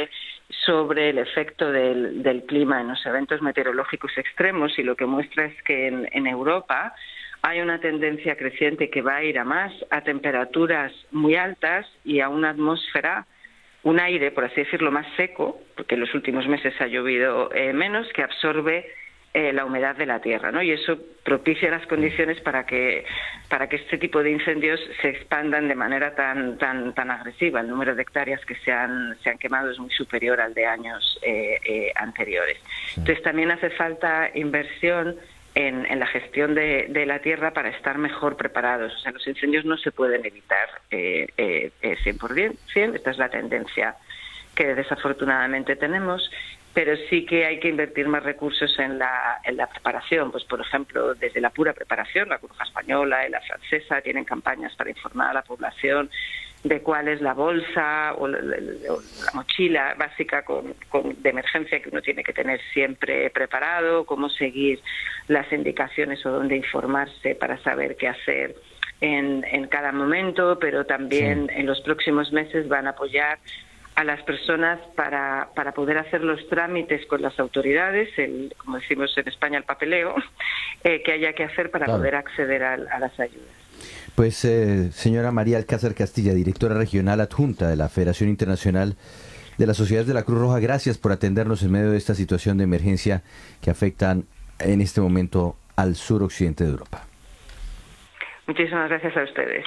sobre el efecto del clima en los eventos meteorológicos extremos, y lo que muestra es que en Europa hay una tendencia creciente que va a ir a temperaturas muy altas y a una atmósfera, un aire, por así decirlo, más seco, porque en los últimos meses ha llovido menos, que absorbe la humedad de la tierra, ¿no? Y eso propicia las condiciones para que este tipo de incendios se expandan de manera tan agresiva. El número de hectáreas que se han quemado es muy superior al de años anteriores. Entonces también hace falta inversión en la gestión de la tierra para estar mejor preparados. O sea, los incendios no se pueden evitar 100%. Esta es la tendencia que desafortunadamente tenemos, pero sí que hay que invertir más recursos en la preparación. Pues, por ejemplo, desde la pura preparación, la Cruz Roja Española y la francesa tienen campañas para informar a la población de cuál es la bolsa o la mochila básica de emergencia que uno tiene que tener siempre preparado, cómo seguir las indicaciones o dónde informarse para saber qué hacer en cada momento, pero también en los próximos meses van a apoyar a las personas para poder hacer los trámites con las autoridades, como decimos en España, el papeleo, que haya que hacer para poder acceder a las ayudas. Pues, señora María Alcázar Castilla, directora regional adjunta de la Federación Internacional de las Sociedades de la Cruz Roja, gracias por atendernos en medio de esta situación de emergencia que afectan en este momento al suroccidente de Europa. Muchísimas gracias a ustedes.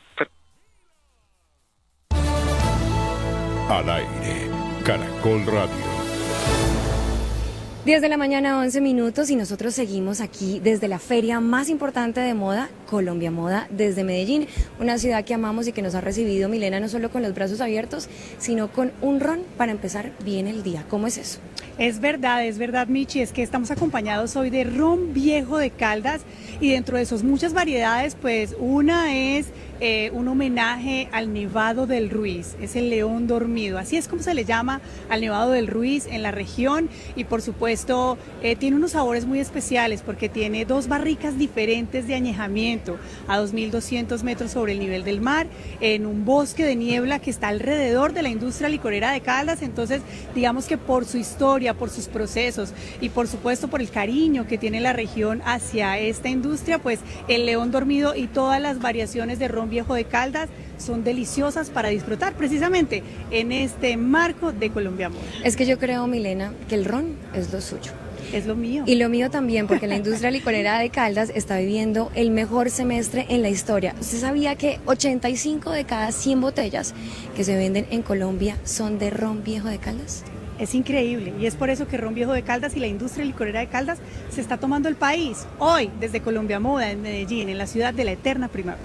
Al aire, Caracol Radio. 10 de la mañana, 11 minutos, y nosotros seguimos aquí desde la feria más importante de moda, Colombia Moda, desde Medellín, una ciudad que amamos y que nos ha recibido, Milena, no solo con los brazos abiertos, sino con un ron para empezar bien el día. ¿Cómo es eso? Es verdad, Michi, es que estamos acompañados hoy de ron viejo de Caldas, y dentro de sus muchas variedades, pues una es un homenaje al Nevado del Ruiz, es el león dormido, así es como se le llama al Nevado del Ruiz en la región, y por supuesto tiene unos sabores muy especiales porque tiene 2 barricas diferentes de añejamiento a 2.200 metros sobre el nivel del mar, en un bosque de niebla que está alrededor de la industria licorera de Caldas. Entonces, digamos que por su historia, por sus procesos y por supuesto por el cariño que tiene la región hacia esta industria, pues el león dormido y todas las variaciones de ron viejo de Caldas son deliciosas para disfrutar precisamente en este marco de Colombia Moda. Es que yo creo, Milena, que el ron es lo suyo. Es lo mío. Y lo mío también, porque la industria licorera de Caldas está viviendo el mejor semestre en la historia. ¿Usted sabía que 85 de cada 100 botellas que se venden en Colombia son de ron viejo de Caldas? Es increíble, y es por eso que Ron Viejo de Caldas y la industria licorera de Caldas se está tomando el país hoy desde Colombia Moda en Medellín, en la ciudad de la eterna primavera.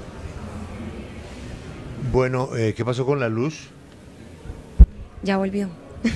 Bueno, ¿qué pasó con la luz? Ya volvió.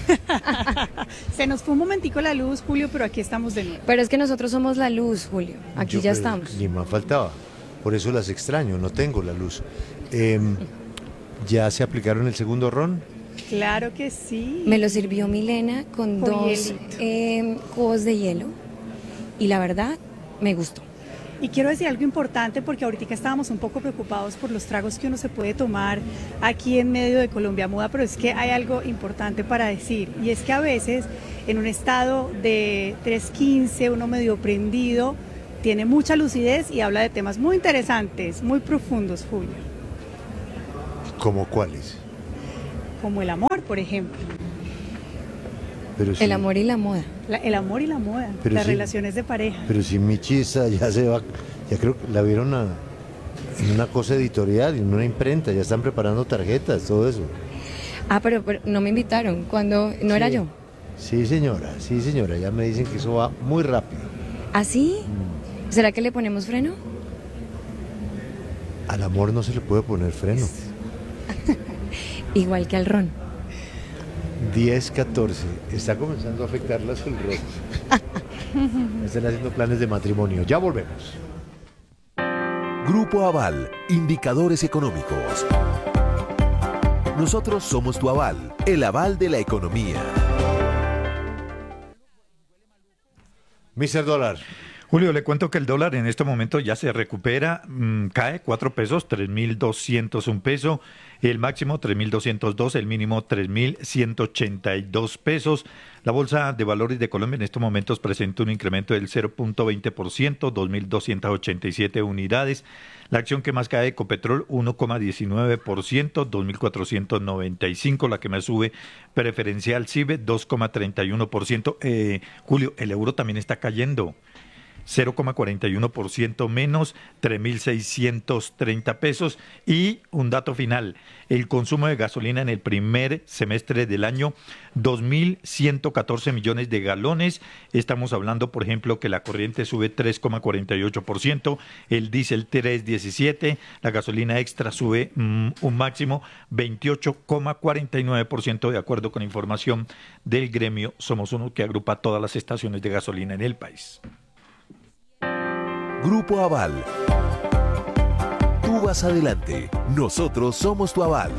Se nos fue un momentico la luz, Julio, pero aquí estamos de nuevo. Pero es que nosotros somos la luz, Julio. Aquí ya estamos. Ni más faltaba. Por eso las extraño, no tengo la luz. ¿Ya se aplicaron el segundo ron? Claro que sí. Me lo sirvió Milena con 2 cubos de hielo y la verdad me gustó. Y quiero decir algo importante, porque ahorita estábamos un poco preocupados por los tragos que uno se puede tomar aquí en medio de Colombia Moda, pero es que hay algo importante para decir, y es que a veces en un estado de 3:15, uno medio prendido, tiene mucha lucidez y habla de temas muy interesantes, muy profundos, Julio. ¿Cómo cuáles? Como el amor, por ejemplo. Pero el amor y la moda. El amor y la moda, pero las sí, relaciones de pareja. Pero si Michi ya se va, ya creo que la vieron en una cosa editorial, en una imprenta, ya están preparando tarjetas, todo eso. Ah, pero no me invitaron, cuando no era yo. Sí, señora, ya me dicen que eso va muy rápido. ¿Ah, sí? ¿Será que le ponemos freno? Al amor no se le puede poner freno. Igual que al ron. 10-14, está comenzando a afectarlas el ron. Están haciendo planes de matrimonio. Ya volvemos. Grupo Aval, indicadores económicos. Nosotros somos tu aval, el aval de la economía. Mr. Dólar. Julio, le cuento que el dólar en este momento ya se recupera, cae 4 pesos, 3.200 un peso, el máximo 3.202, el mínimo 3.182 pesos. La Bolsa de Valores de Colombia en estos momentos presenta un incremento del 0.20%, 2.287 unidades. La acción que más cae, Ecopetrol, 1.19%, 2.495. La que más sube, Preferencial CIBE, 2.31%. Julio, el euro también está cayendo. 0,41% menos, 3.630 pesos. Y un dato final, el consumo de gasolina en el primer semestre del año, 2.114 millones de galones. Estamos hablando, por ejemplo, que la corriente sube 3,48%, el diésel 3,17%, la gasolina extra sube un máximo 28,49%, de acuerdo con información del gremio Somos Uno, que agrupa todas las estaciones de gasolina en el país. Grupo Aval. Tú vas adelante. Nosotros somos tu aval.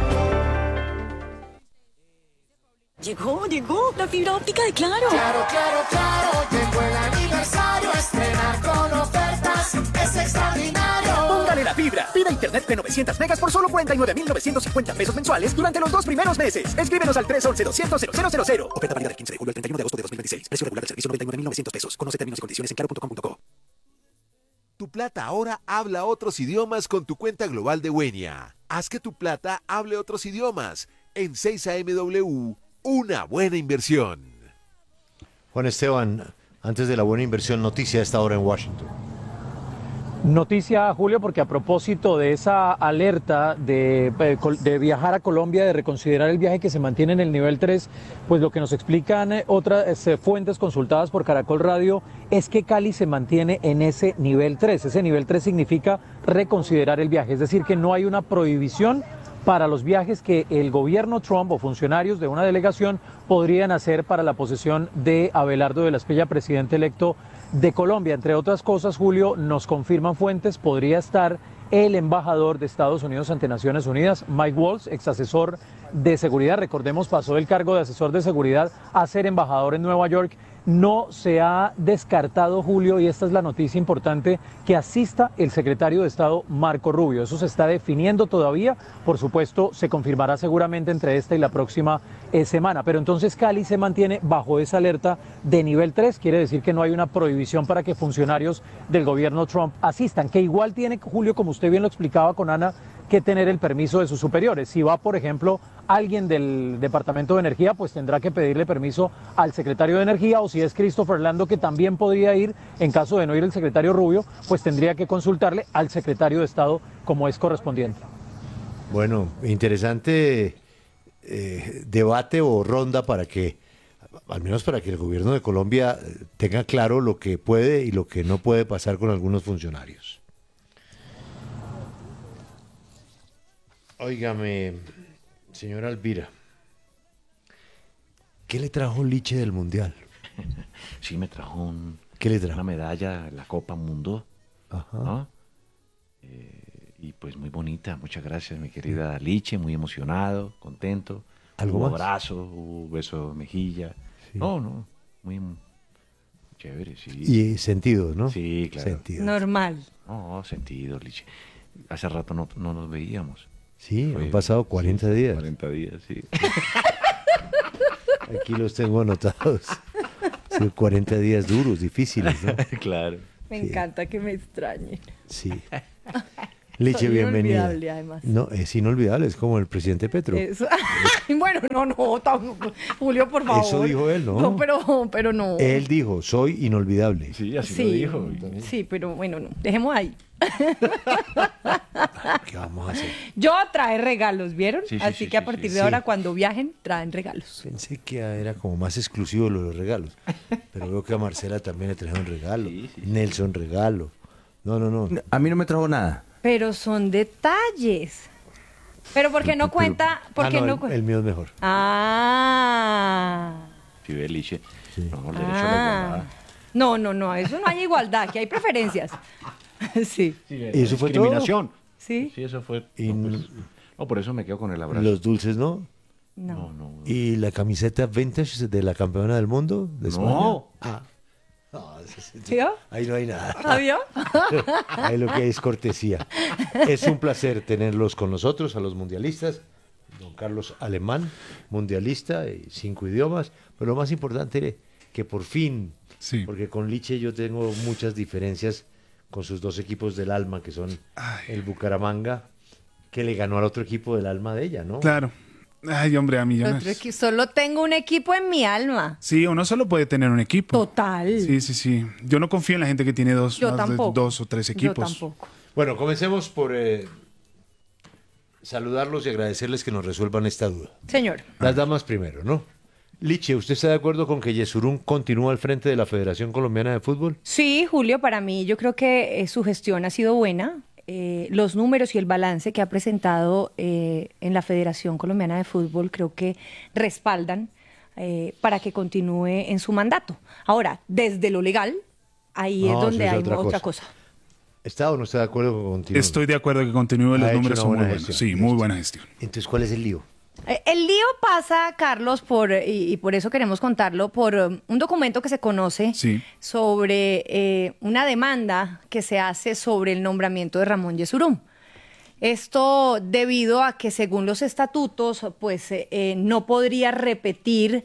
Llegó la fibra óptica de Claro. Claro, llegó el aniversario, estrenar con ofertas es extraordinario. Póngale la fibra. Pida internet de 900 megas por solo 49.950 pesos mensuales durante los 2 primeros meses. Escríbenos al 311-200-0000. Oferta válida del 15 de julio al 31 de agosto de 2026. Precio regular del servicio 99.900 pesos. Conoce términos y condiciones en claro.com.co. Tu Plata ahora habla otros idiomas con tu cuenta global de Wenia. Haz que tu Plata hable otros idiomas. En 6AMW, una buena inversión. Juan Esteban, antes de la buena inversión, noticia a esta hora en Washington. Noticia, Julio, porque a propósito de esa alerta de viajar a Colombia, de reconsiderar el viaje que se mantiene en el nivel 3, pues lo que nos explican otras fuentes consultadas por Caracol Radio es que Cali se mantiene en ese nivel 3. Ese nivel 3 significa reconsiderar el viaje, es decir, que no hay una prohibición para los viajes que el gobierno Trump o funcionarios de una delegación podrían hacer para la posesión de Abelardo de la Espriella, presidente electo de Colombia. Entre otras cosas, Julio, nos confirman fuentes, podría estar el embajador de Estados Unidos ante Naciones Unidas, Mike Waltz, ex asesor de seguridad. Recordemos, pasó del cargo de asesor de seguridad a ser embajador en Nueva York. No se ha descartado, Julio, y esta es la noticia importante, que asista el secretario de Estado Marco Rubio. Eso se está definiendo todavía. Por supuesto, se confirmará seguramente entre esta y la próxima semana. Pero entonces Cali se mantiene bajo esa alerta de nivel 3. Quiere decir que no hay una prohibición para que funcionarios del gobierno Trump asistan, que igual tiene, Julio, como usted bien lo explicaba con Ana, que tener el permiso de sus superiores. Si va, por ejemplo, alguien del Departamento de Energía, pues tendrá que pedirle permiso al secretario de Energía, o si es Christopher Lando, que también podría ir, en caso de no ir el secretario Rubio, pues tendría que consultarle al secretario de Estado como es correspondiente. Bueno, interesante debate o ronda para que, al menos para que el gobierno de Colombia tenga claro lo que puede y lo que no puede pasar con algunos funcionarios. Óigame, señora Alvira, ¿qué le trajo Liche del Mundial? Sí, me trajo ¿Qué le trajo? una medalla, la Copa Mundo. Ajá. ¿No? Y pues muy bonita, muchas gracias, mi querida Liche, muy emocionado, contento. ¿Algo Hubo más? abrazo, hubo beso de mejilla. Sí. No, muy chévere, sí. Y sentido, ¿no? Sí, claro. Sentido. Normal. No, sentido, Liche. Hace rato no nos veíamos. Sí, han pasado 40 días. 40 días, sí. Aquí los tengo anotados. Sí, 40 días duros, difíciles, ¿no? Claro. Me encanta que me extrañen. Sí. Liche, Soy bienvenida. inolvidable, además. No, es inolvidable, es como el presidente Petro. Eso. Bueno, Julio, por favor. Eso dijo él, ¿no? No, pero no. Él dijo, soy inolvidable. Sí, así Sí, lo dijo. sí, pero bueno, no. Dejemos ahí. ¿Qué vamos a hacer? Yo trae regalos, ¿vieron? Sí, sí, Así sí, que a sí, partir sí. de ahora, cuando viajen, traen regalos. Pensé que era como más exclusivo lo de los regalos. Pero veo que a Marcela también le trajeron regalo. Nelson regalo. No. A mí no me trajo nada. Pero son detalles. Pero ¿por qué no cuenta? Porque el mío es mejor. Ah. Sí, ve, Liche. No, el derecho a la igualdad. No, eso no hay igualdad, que hay preferencias. Sí. ¿Y eso fue discriminación. Sí. Sí, eso fue. Y No, por eso me quedo con el abrazo. los dulces, ¿no? No. ¿Y la camiseta vintage de la campeona del mundo de España? No. ¿Vio? Ahí no hay nada. ¿Vio? Ahí lo que hay es cortesía. Es un placer tenerlos con nosotros, a los mundialistas. Don Carlos Alemán, mundialista, 5 idiomas. Pero lo más importante, que por fin, porque con Liche yo tengo muchas diferencias con sus dos equipos del alma, que son el Bucaramanga, que le ganó al otro equipo del alma de ella, ¿no? Claro. Ay, hombre, a millones. Solo tengo un equipo en mi alma. Sí, uno solo puede tener un equipo. Total. Sí. Yo no confío en la gente que tiene dos o tres equipos. Yo tampoco. Bueno, comencemos por saludarlos y agradecerles que nos resuelvan esta duda. Señor. Las damas primero, ¿no? Liche, ¿usted está de acuerdo con que Yesurún continúa al frente de la Federación Colombiana de Fútbol? Sí, Julio, para mí yo creo que su gestión ha sido buena. Los números y el balance que ha presentado en la Federación Colombiana de Fútbol creo que respaldan para que continúe en su mandato. Ahora, desde lo legal, ahí es donde hay otra cosa. ¿Está o no está de acuerdo con que continúe? Estoy de acuerdo que continúe, los números son muy buenos. Sí, muy buena gestión. Entonces, ¿cuál es el lío? El lío pasa, Carlos, y por eso queremos contarlo, por un documento que se conoce sobre una demanda que se hace sobre el nombramiento de Ramón Yesurún. Esto debido a que según los estatutos, pues no podría repetir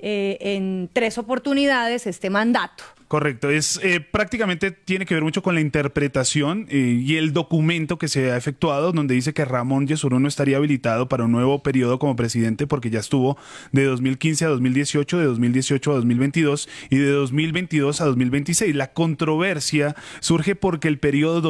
en 3 oportunidades este mandato. Correcto, prácticamente tiene que ver mucho con la interpretación y el documento que se ha efectuado donde dice que Ramón Yesurún no estaría habilitado para un nuevo periodo como presidente porque ya estuvo de 2015 a 2018, de 2018 a 2022 y de 2022 a 2026. La controversia surge porque el periodo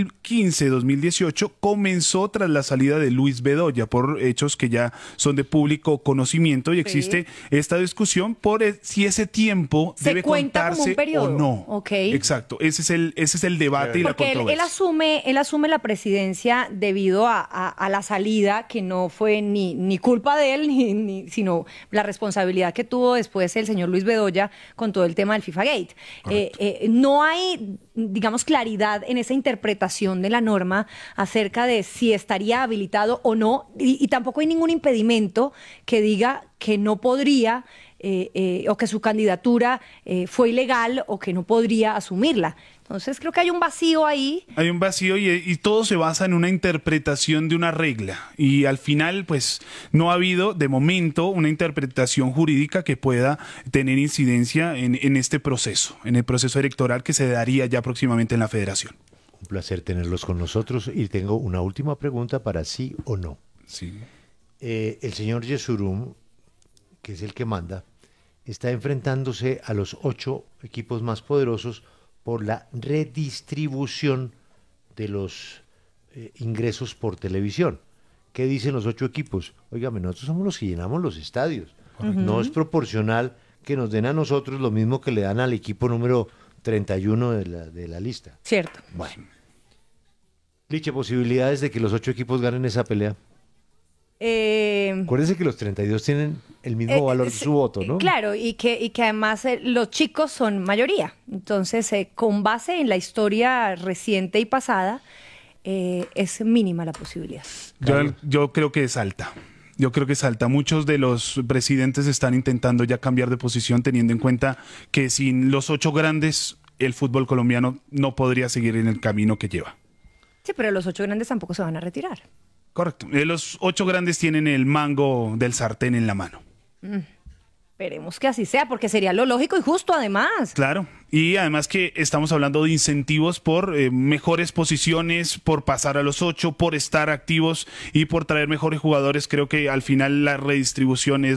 2015-2018 comenzó tras la salida de Luis Bedoya por hechos que ya son de público conocimiento y existe esta discusión por si ese tiempo debe contarse o no. Okay. Exacto, ese es el debate y la controversia. Porque él asume la presidencia debido a la salida que no fue ni culpa de él, sino la responsabilidad que tuvo después el señor Luis Bedoya con todo el tema del FIFA Gate. No hay, digamos, claridad en esa interpretación de la norma acerca de si estaría habilitado o no, y tampoco hay ningún impedimento que diga que no podría o que su candidatura fue ilegal o que no podría asumirla. Entonces creo que hay un vacío ahí. Hay un vacío y todo se basa en una interpretación de una regla y al final pues no ha habido de momento una interpretación jurídica que pueda tener incidencia en este proceso, en el proceso electoral que se daría ya próximamente en la Federación. Un placer tenerlos con nosotros y tengo una última pregunta para sí o no. Sí. El señor Yesurún, que es el que manda, está enfrentándose a los 8 equipos más poderosos por la redistribución de los ingresos por televisión. ¿Qué dicen los 8 equipos? Óigame, nosotros somos los que llenamos los estadios. No es proporcional que nos den a nosotros lo mismo que le dan al equipo número 31 de la lista. Cierto. Bueno. Liche, posibilidades de que los 8 equipos ganen esa pelea. Acuérdense que los 32 tienen el mismo valor de su voto, ¿no? Claro, y que además los chicos son mayoría. Entonces, con base en la historia reciente y pasada, es mínima la posibilidad. Yo creo que es alta. Yo creo que es alta. Muchos de los presidentes están intentando ya cambiar de posición teniendo en cuenta que sin los 8 grandes, el fútbol colombiano no podría seguir en el camino que lleva. Sí, pero los 8 grandes tampoco se van a retirar. Correcto. Los 8 grandes tienen el mango del sartén en la mano. Esperemos que así sea, porque sería lo lógico y justo además. Claro. Y además que estamos hablando de incentivos por mejores posiciones, por pasar a los 8, por estar activos y por traer mejores jugadores. Creo que al final la redistribución es